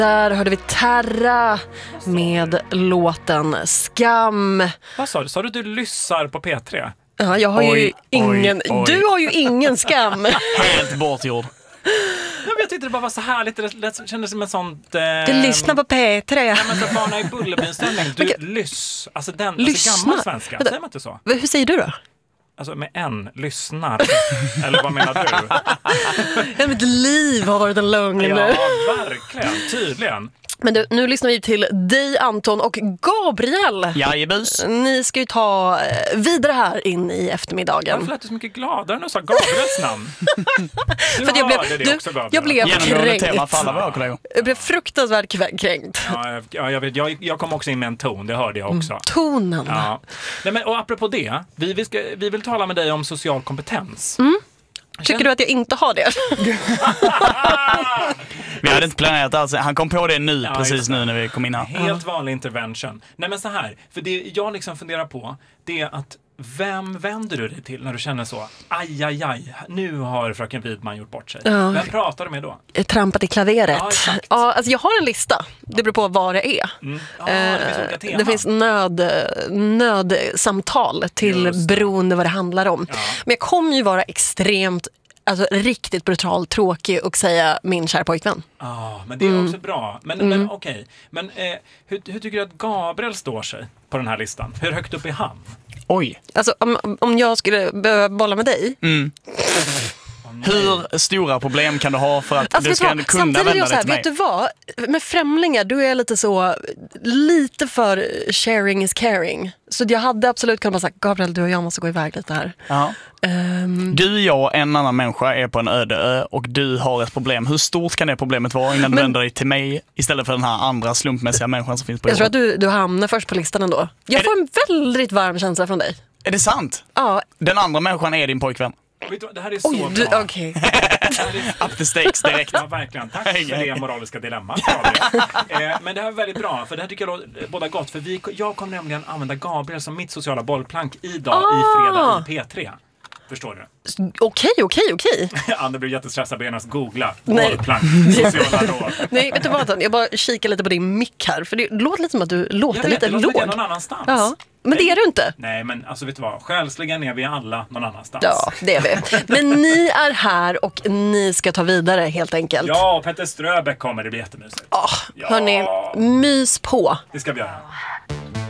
Där hörde vi Terra med låten Skam. Vad sa du? Sa du lyssnar på P3? Ja, jag har ju ingen... Oj. Du har ju ingen skam. Helt bortgjord. Jag tyckte det bara var så härligt. Det kändes som en sånt... Du lyssnar på P3. Ja, men så Barna i Bullerbyn-ställning. Du lyss. Alltså den alltså gammal svenska. Säger man inte så? Hur säger du då? Alltså med en lyssnar. Eller vad menar du? Mitt liv har varit en lögn nu. Ja, verkligen. Tydligen. Men du, nu lyssnar vi till dig, Anton och Gabriel. Jajebus. Ni ska ju ta vidare här in i eftermiddagen. Varför lät du så mycket gladare när du sa Gabriels namn? Du för jag blev kränkt. Tema för alla våra kollegor. Jag blev fruktansvärt kränkt. Ja, jag vet. Jag kom också in med en ton, det hörde jag också. Tonen. Ja. Nej, men, och apropå det, vi vill tala med dig om social kompetens. Tycker du att jag inte har det? Vi hade inte planerat alls. Han kom på det nu, precis nu när vi kom in här. Helt vanlig intervention. Nej, men så här, för det jag liksom funderar på, det är att vem vänder du dig till när du känner så? Aj, nu har fröken Widman gjort bort sig. Vem pratar du med då? Trampat i klaveret. Ja, exakt. Ja, alltså jag har en lista. Det beror på vad det är. Det finns olika teman. Det finns nödsamtal till beroende vad det handlar om. Ja. Men jag kommer ju vara extremt, alltså riktigt brutalt tråkig och säga min kära pojkvän. Men det är också bra. Men okej. Men hur tycker du att Gabriel står sig på den här listan? Hur högt upp är han? Oj. Alltså om jag skulle behöva bolla med dig. Hur stora problem kan du ha för att du ska kunna vända dig till mig? Vet du vad? Med främlingar, du är lite för sharing is caring. Så jag hade absolut kunnat säga, Gabriel, du och jag måste gå iväg lite här. Ja. Du, jag och en annan människa är på en öde ö och du har ett problem. Hur stort kan det problemet vara innan du vänder dig till mig istället för den här andra slumpmässiga människan som finns på jorden? Jag tror att du hamnar först på listan ändå. Jag får en väldigt varm känsla från dig. Är det sant? Ja. Den andra människan är din pojkvän. Det här är så bra. Okej. Up the stakes direkt. Ja, verkligen. Tack för det moraliska dilemmat. Men det här är väldigt bra, för det här tycker jag båda gott. För jag kommer nämligen använda Gabriel som mitt sociala bollplank idag i fredag i P3. Förstår du? Okej. Anna blir jättestressad på att googla bollplank, sociala råd. Nej, vet du vad? Jag bara kikar lite på din mick här. För det låter lite som att du låter lite låg. Jag vet, någon annanstans. Ja. Men det är du inte. Nej, men alltså vet du vad? Själsligen är vi alla någon annanstans. Ja, det är vi. Men ni är här och ni ska ta vidare helt enkelt. Ja, Petter Ströbeck kommer, det blir jättemysigt. Hörni, mys på. Det ska vi göra.